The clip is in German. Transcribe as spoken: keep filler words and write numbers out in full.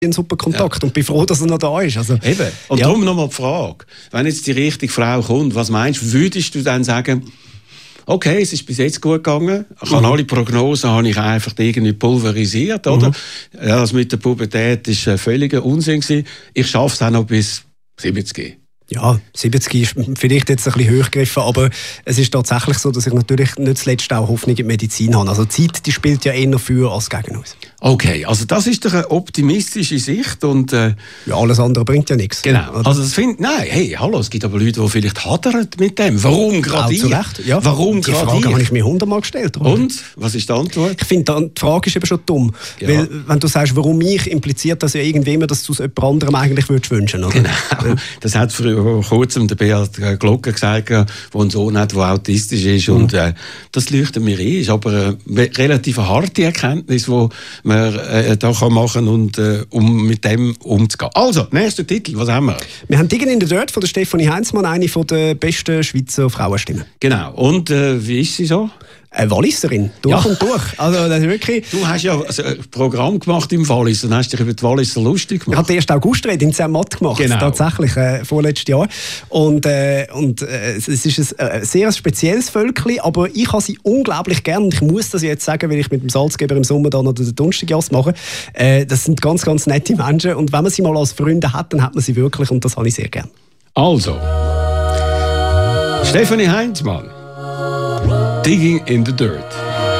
einen super Kontakt ja. und bin froh, dass er noch da ist. Also, Eben. Und ja. darum nochmal die Frage, wenn jetzt die richtige Frau kommt, was meinst du, würdest du dann sagen, okay, es ist bis jetzt gut gegangen, ich habe mhm. alle Prognosen habe ich einfach irgendwie pulverisiert, oder? Mhm. Ja, das mit der Pubertät war völliger Unsinn gewesen. Ich schaffe es auch noch bis siebzig. Ja, siebzig ist vielleicht jetzt ein bisschen hochgegriffen, aber es ist tatsächlich so, dass ich natürlich nicht zuletzt auch Hoffnung in die Medizin habe. Also die Zeit, die spielt ja eher für als gegen uns. Okay, also das ist doch eine optimistische Sicht und... Äh, ja, alles andere bringt ja nichts. Genau, oder? Also das find, nein, hey, hallo, es gibt aber Leute, die vielleicht hadern mit dem. Warum gerade ich? Ja. Warum die gerade Frage ich? habe ich mir hundertmal gestellt. Oder? Und? Was ist die Antwort? Ich finde, die Frage ist eben schon dumm. Ja. Weil, wenn du sagst, warum ich, impliziert das ja irgendwie immer, dass du es jemand anderem eigentlich würdest wünschen, oder? Genau, ja. Das hat vor kurzem der Beat Glocker gesagt, der einen Sohn hat, der autistisch ist. Mhm. Und äh, das leuchtet mir ein. Ist aber eine relativ harte Erkenntnis, die man äh, da kann machen und äh, um mit dem umzugehen. Also, nächster Titel, was haben wir? Wir haben Digging in the Dirt von der Stefanie Heinzmann, eine der besten Schweizer Frauenstimmen. Genau. Und äh, wie ist sie so? Eine Walliserin, durch ja. und durch. Also, das ist wirklich... Du hast ja ein Programm gemacht im Wallis und hast dich über die Walliser lustig gemacht. Ich habe den ersten August-Rede in Zermatt gemacht, genau. tatsächlich, äh, vorletztes Jahr. Und, äh, und äh, es ist ein äh, sehr spezielles Völkchen, aber ich habe sie unglaublich gern. Und ich muss das jetzt sagen, weil ich mit dem Salzgeber im Sommer dann noch den Donnerstagjass mache. Äh, das sind ganz, ganz nette Menschen. Und wenn man sie mal als Freunde hat, dann hat man sie wirklich. Und das habe ich sehr gern. Also, Stefanie Heinzmann. Digging in the Dirt.